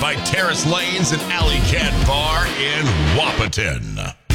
by Terrace Lanes and Alley Cat Bar in Wahpeton.